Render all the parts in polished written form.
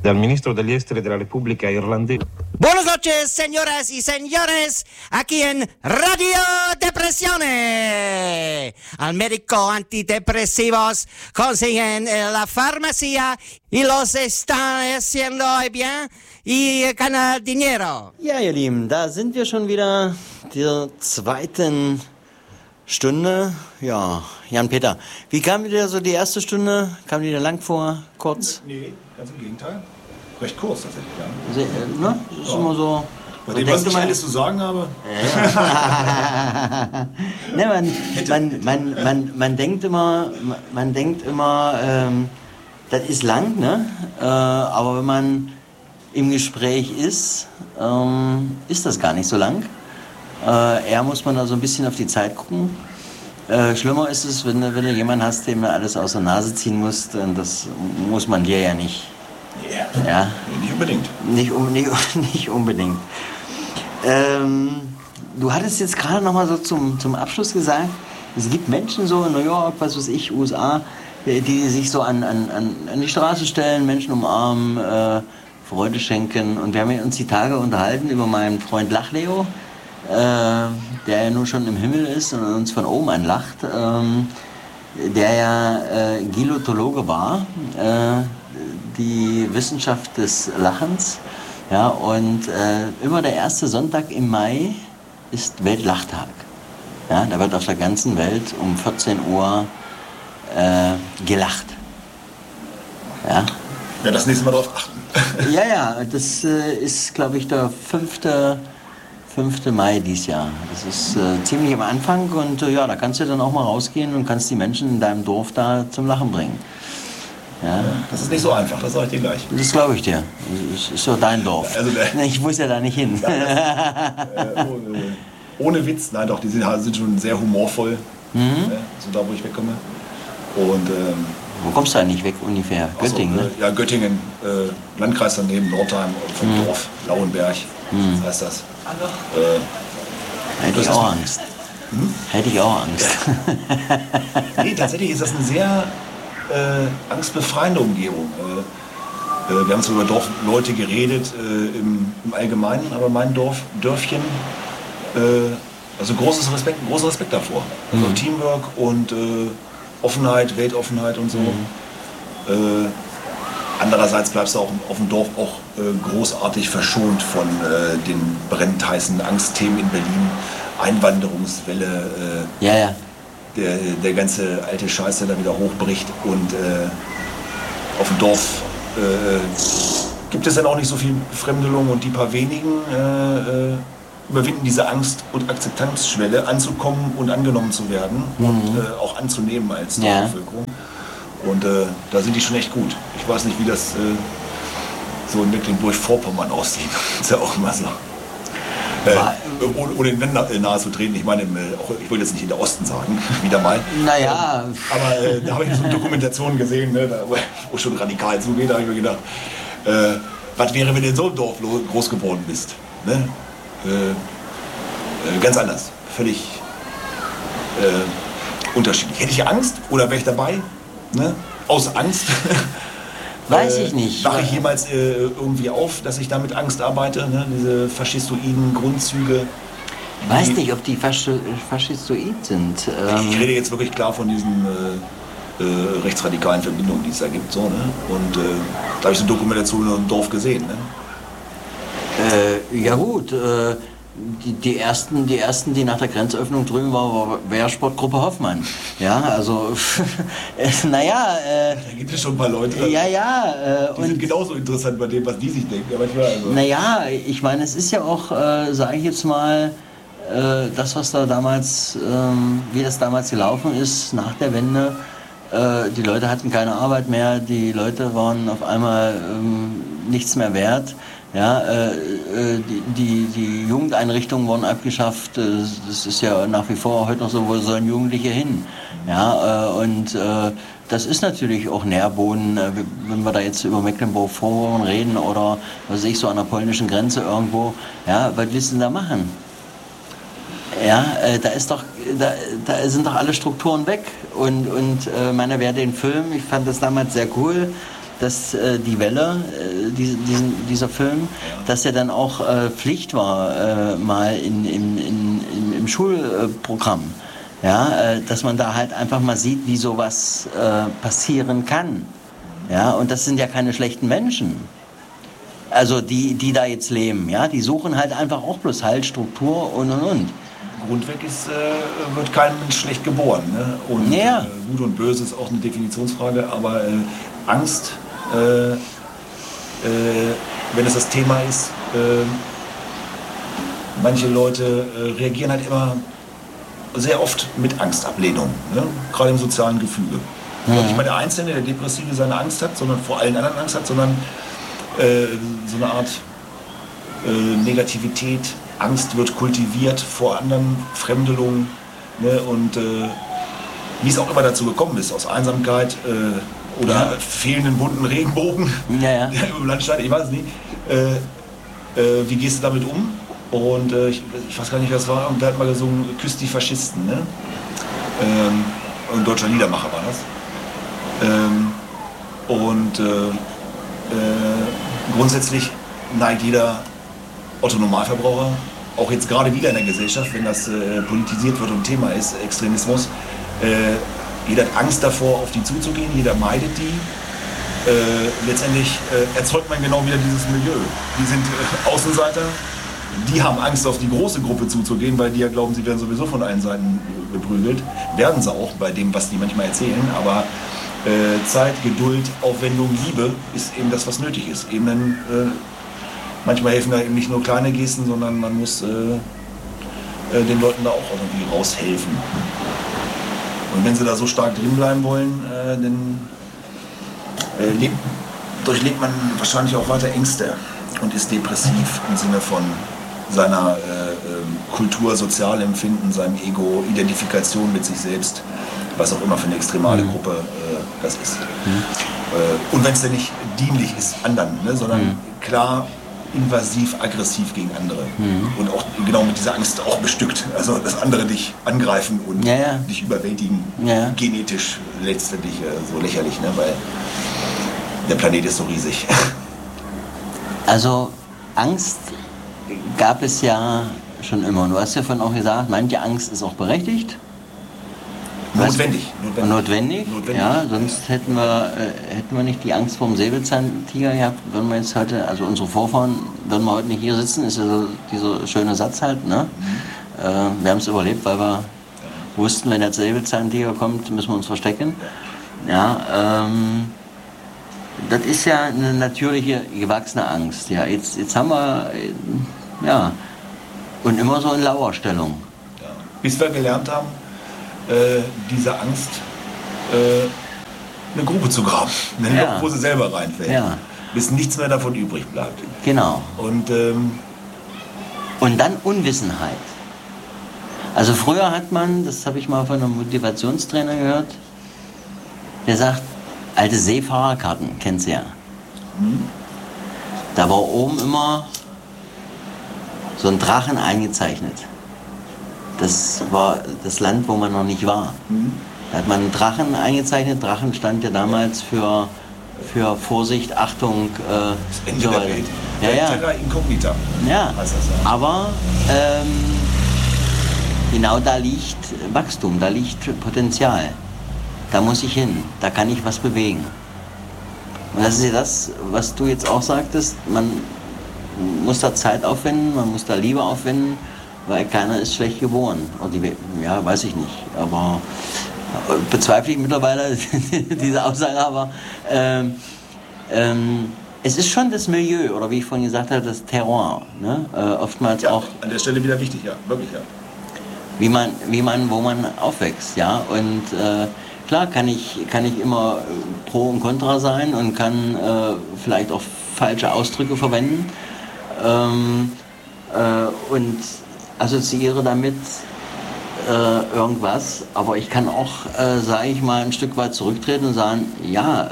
Dal ministro degli esteri della Repubblica Irlandese. Buenas noches, señoras y señores, aquí en Radio Depresione. Al médico antidepresivos consiguen en la farmacia y los están haciendo bien y ganan dinero. Ja, ihr Lieben, da sind wir schon wieder, der zweiten Stunde. Ja, Jan-Peter, wie kam dir so die erste Stunde? Kam die dir lang vor, kurz? Nee, ganz im Gegenteil. Recht kurz tatsächlich, ja. Ne? Das ist immer so. Bei dem, was ich alles zu sagen habe. Ne, man denkt immer, das ist lang, ne? Aber wenn man im Gespräch ist das gar nicht so lang. Eher muss man da so ein bisschen auf die Zeit gucken. Schlimmer ist es, wenn du jemanden hast, dem du alles aus der Nase ziehen musst, und das muss man dir ja nicht. Yeah. Ja? Nicht unbedingt. Nicht unbedingt. Du hattest jetzt gerade noch mal so zum Abschluss gesagt, es gibt Menschen so in New York, was weiß ich, USA, die sich so an die Straße stellen, Menschen umarmen, Freude schenken. Und wir haben uns die Tage unterhalten über meinen Freund Lachleo, der ja nun schon im Himmel ist und uns von oben anlacht, der ja Gilotologe war, die Wissenschaft des Lachens. Ja, und immer der erste Sonntag im Mai ist Weltlachtag. Ja, da wird auf der ganzen Welt um 14 Uhr gelacht. Ja. Ja, das nächste Mal drauf achten. Ja, das ist, glaube ich, der 5. Mai dieses Jahr. Das ist ziemlich am Anfang und ja, da kannst du dann auch mal rausgehen und kannst die Menschen in deinem Dorf da zum Lachen bringen. Ja. Das ist nicht so einfach, das sage ich dir gleich. Das glaube ich dir. Das ist so dein Dorf. Also, ich muss ja da nicht hin. Ohne Witz, nein doch, die sind schon sehr humorvoll, so da wo ich wegkomme. Und, wo kommst du eigentlich weg ungefähr? Göttingen, ne? Ja, Göttingen, Landkreis daneben, Nordheim, vom Dorf, Lauenberg, das heißt das. Hätte ich auch Angst. Hätte ich auch Angst. Nee, tatsächlich ist das eine sehr angstbefreiende Umgebung. Wir haben zwar über Dorfleute geredet im Allgemeinen, aber mein Dörfchen, also großer Respekt davor. Also Teamwork und Offenheit, Weltoffenheit und so. Andererseits bleibst du auch auf dem Dorf auch großartig verschont von den brennend heißen Angstthemen in Berlin, Einwanderungswelle. Ja. Der ganze alte Scheiß, der da wieder hochbricht, und auf dem Dorf gibt es dann auch nicht so viel Befremdelung, und die paar wenigen überwinden diese Angst- und Akzeptanzschwelle, anzukommen und angenommen zu werden und auch anzunehmen als Dorfbevölkerung. Und da sind die schon echt gut. Ich weiß nicht, wie das so in Mecklenburg-Vorpommern aussieht. Das ist ja auch immer so. Ohne den Länder nahe zu treten, ich meine, ich wollte jetzt nicht in der Osten sagen, wieder mal. Naja. Aber da habe ich so eine Dokumentation gesehen, ne, wo schon radikal zugeht, da habe ich mir gedacht, was wäre, wenn du in so einem Dorf groß geworden bist? Ne? Ganz anders, völlig unterschiedlich. Hätte ich Angst oder wäre ich dabei? Ne? Aus Angst? Weiß ich nicht. Wache ich jemals irgendwie auf, dass ich da mit Angst arbeite? Ne? Diese faschistoiden Grundzüge. Weiß nicht, ob die faschistoid sind. Ich rede jetzt wirklich klar von diesen rechtsradikalen Verbindungen, die es da gibt. So, ne? Und da habe ich so eine Dokumentation in einem Dorf gesehen. Ne? Ja gut, die ersten, die nach der Grenzöffnung drüben waren, war Wehrsportgruppe Hoffmann. Ja, also, naja. Da gibt es schon ein paar Leute. Die sind genauso interessant bei dem, was die sich denken. Aber naja, ich meine, es ist ja auch, sage ich jetzt mal, das, was da damals, wie das damals gelaufen ist, nach der Wende. Die Leute hatten keine Arbeit mehr, die Leute waren auf einmal nichts mehr wert. Ja, die Jugendeinrichtungen wurden abgeschafft. Das ist ja nach wie vor heute noch so, wo sollen Jugendliche hin? Ja, und das ist natürlich auch Nährboden, wenn wir da jetzt über Mecklenburg-Vorpommern reden oder was weiß ich, so an der polnischen Grenze irgendwo. Ja, was willst du denn da machen? Ja, da sind doch alle Strukturen weg. Und meine, wer den Film, ich fand das damals sehr cool, dass die Welle, dieser Film, dass er dann auch Pflicht war, mal im Schulprogramm. Ja, dass man da halt einfach mal sieht, wie sowas passieren kann. Ja, und das sind ja keine schlechten Menschen. Also die da jetzt leben, ja, die suchen halt einfach auch bloß Halt, Struktur und. Grundweg ist, wird kein Mensch schlecht geboren. Ne? Und Gut und Böse ist auch eine Definitionsfrage, aber Angst, wenn es das Thema ist, manche Leute reagieren halt immer sehr oft mit Angstablehnung, ne? Gerade im sozialen Gefüge. Nicht mal der Einzelne, der Depressive seine Angst hat, sondern vor allen anderen Angst hat, sondern so eine Art Negativität, Angst wird kultiviert vor anderen, Fremdelungen, ne? Und wie es auch immer dazu gekommen ist, aus Einsamkeit oder fehlenden bunten Regenbogen im Landstein, ich weiß es nicht. Wie gehst du damit um? Und ich weiß gar nicht, wer es war, und der hat mal gesungen, Küsst die Faschisten, ne? Ein deutscher Liedermacher war das. Grundsätzlich neigt jeder Otto-Normalverbraucher, auch jetzt gerade wieder in der Gesellschaft, wenn das politisiert wird und Thema ist, Extremismus, jeder hat Angst davor, auf die zuzugehen, jeder meidet die. Letztendlich erzeugt man genau wieder dieses Milieu. Die sind Außenseiter, die haben Angst, auf die große Gruppe zuzugehen, weil die ja glauben, sie werden sowieso von allen Seiten beprügelt. Werden sie auch bei dem, was die manchmal erzählen, aber Zeit, Geduld, Aufwendung, Liebe ist eben das, was nötig ist. Eben dann, manchmal helfen da eben nicht nur kleine Gesten, sondern man muss den Leuten da auch irgendwie raushelfen. Und wenn sie da so stark drin bleiben wollen, dann durchlebt man wahrscheinlich auch weiter Ängste und ist depressiv im Sinne von seiner Kultur, Sozialempfinden, seinem Ego, Identifikation mit sich selbst, was auch immer für eine extremale Gruppe das ist. Und wenn es denn nicht dienlich ist anderen, ne, sondern klar invasiv, aggressiv gegen andere und auch genau mit dieser Angst auch bestückt, also dass andere dich angreifen und dich überwältigen, genetisch letztendlich so lächerlich, ne, weil der Planet ist so riesig. Also Angst gab es ja schon immer. Du hast ja vorhin auch gesagt, manche Angst ist auch berechtigt. Notwendig. Ja, sonst hätten wir nicht die Angst vor dem Säbelzahntiger gehabt, würden wir jetzt heute, also unsere Vorfahren, würden wir heute nicht hier sitzen, ist ja so dieser schöne Satz halt, ne? Wir haben es überlebt, weil wir wussten, wenn der Säbelzahntiger kommt, müssen wir uns verstecken. Ja, das ist ja eine natürliche, gewachsene Angst. Ja, jetzt haben wir, und immer so in Lauerstellung. Ja. Bis wir gelernt haben, diese Angst eine Grube zu graben, eine Loch, wo sie selber reinfällt, bis nichts mehr davon übrig bleibt. Genau. Und dann Unwissenheit. Also früher hat man, das habe ich mal von einem Motivationstrainer gehört, der sagt, alte Seefahrerkarten, kennst du ja. Da war oben immer so ein Drachen eingezeichnet. Das war das Land, wo man noch nicht war. Da hat man einen Drachen eingezeichnet. Drachen stand ja damals für Vorsicht, Achtung, Ende der Welt. Terra incognita. Ja, aber genau da liegt Wachstum, da liegt Potenzial. Da muss ich hin, da kann ich was bewegen. Und das ist ja das, was du jetzt auch sagtest, man muss da Zeit aufwenden, man muss da Liebe aufwenden, weil keiner ist schlecht geboren. Und ja, weiß ich nicht, aber bezweifle ich mittlerweile diese Aussage, aber es ist schon das Milieu, oder wie ich vorhin gesagt habe, das Terroir, ne? Oftmals auch... An der Stelle wieder wichtig, ja, wirklich, ja. Wo man aufwächst, ja, und klar kann ich immer pro und contra sein und kann vielleicht auch falsche Ausdrücke verwenden und assoziiere damit irgendwas, aber ich kann auch, sage ich mal, ein Stück weit zurücktreten und sagen, ja,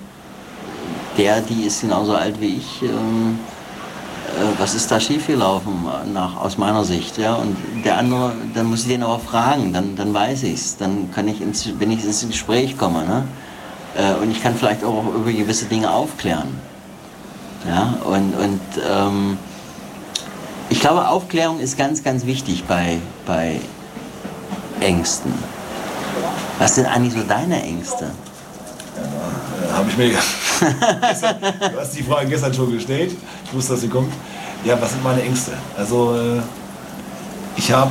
die ist genauso alt wie ich, was ist da schiefgelaufen aus meiner Sicht, ja, und der andere, dann muss ich den aber fragen, dann weiß ich's, dann wenn ich ins Gespräch komme, ne? Und ich kann vielleicht auch über gewisse Dinge aufklären. Ja, und ich glaube, Aufklärung ist ganz, ganz wichtig bei Ängsten. Was sind eigentlich so deine Ängste? Habe ich mir du hast die Frage gestern schon gestellt. Ich wusste, dass sie kommt. Ja, was sind meine Ängste? Also ich habe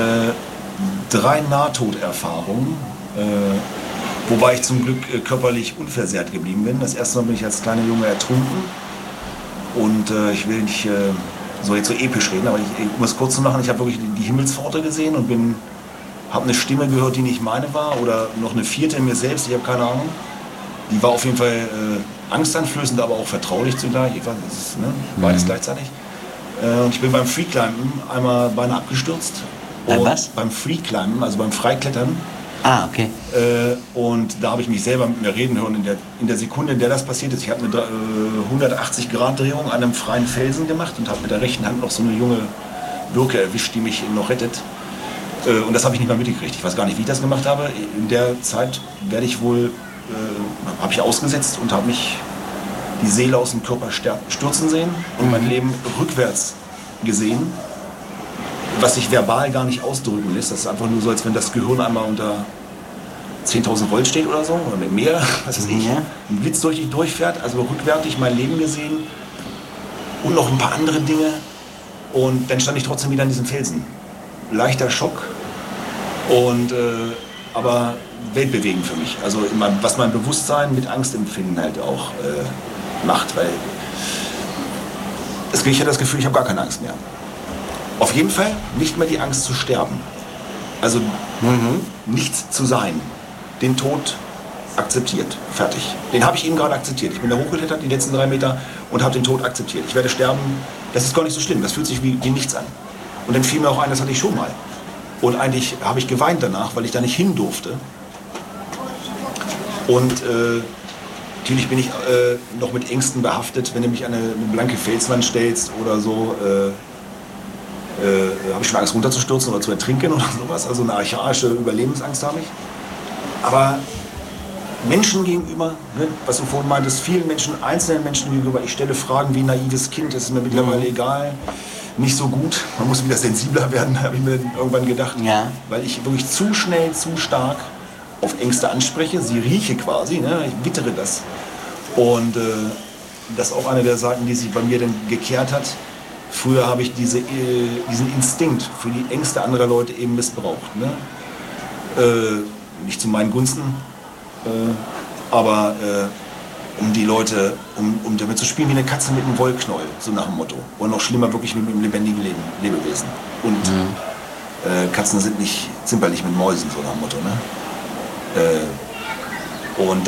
3 Nahtoderfahrungen, wobei ich zum Glück körperlich unversehrt geblieben bin. Das erste Mal bin ich als kleiner Junge ertrunken und ich will nicht so jetzt so episch reden, aber um es kurz zu machen, ich habe wirklich die Himmelspforte gesehen und habe eine Stimme gehört, die nicht meine war oder noch eine vierte in mir selbst, ich habe keine Ahnung. Die war auf jeden Fall angsteinflößend, aber auch vertraulich zugleich. Ich weiß, das ist, beides gleichzeitig. Und ich bin beim Freeclimben einmal beinahe abgestürzt. Beim was? Beim Freeclimben, also beim Freiklettern. Ah, okay. Und da habe ich mich selber mit mir reden hören in der Sekunde, in der das passiert ist. Ich habe eine 180-Grad-Drehung an einem freien Felsen gemacht und habe mit der rechten Hand noch so eine junge Birke erwischt, die mich noch rettet. Und das habe ich nicht mal mitgekriegt. Ich weiß gar nicht, wie ich das gemacht habe. In der Zeit werde ich wohl habe ich ausgesetzt und habe mich die Seele aus dem Körper stürzen sehen und mein Leben rückwärts gesehen, was sich verbal gar nicht ausdrücken lässt. Das ist einfach nur so, als wenn das Gehirn einmal unter 10.000 Volt steht oder so, oder mit mehr, was weiß ich, ein Blitz durch dich durchfährt, also rückwärtig mein Leben gesehen und noch ein paar andere Dinge und dann stand ich trotzdem wieder an diesem Felsen. Leichter Schock und aber weltbewegend für mich. Also was mein Bewusstsein mit Angstempfinden halt auch macht, weil ich hatte das Gefühl, ich habe gar keine Angst mehr. Auf jeden Fall nicht mehr die Angst zu sterben. Also nichts zu sein. Den Tod akzeptiert. Fertig. Den habe ich eben gerade akzeptiert. Ich bin da hochgeklettert, die letzten 3 Meter und habe den Tod akzeptiert. Ich werde sterben. Das ist gar nicht so schlimm. Das fühlt sich wie nichts an. Und dann fiel mir auch ein, das hatte ich schon mal. Und eigentlich habe ich geweint danach, weil ich da nicht hin durfte. Und natürlich bin ich noch mit Ängsten behaftet, wenn du mich an eine blanke Felswand stellst oder so. Habe ich schon Angst runterzustürzen oder zu ertrinken oder sowas. Also eine archaische Überlebensangst habe ich. Aber Menschen gegenüber, ne, was du vorhin meintest, vielen Menschen, einzelnen Menschen gegenüber, ich stelle Fragen wie ein naives Kind, das ist mir mittlerweile egal. Nicht so gut, man muss wieder sensibler werden, habe ich mir irgendwann gedacht, weil ich wirklich zu schnell, zu stark auf Ängste anspreche, sie rieche quasi, ne? Ich wittere das. Und das ist auch eine der Sachen, die sich bei mir dann gekehrt hat. Früher habe ich diesen Instinkt für die Ängste anderer Leute eben missbraucht. Ne? Nicht zu meinen Gunsten, aber um die Leute, um damit zu spielen wie eine Katze mit einem Wollknäuel, so nach dem Motto. Und noch schlimmer wirklich mit einem lebendigen Lebewesen. Und Katzen sind nicht zimperlich mit Mäusen, so nach dem Motto. Ne? Und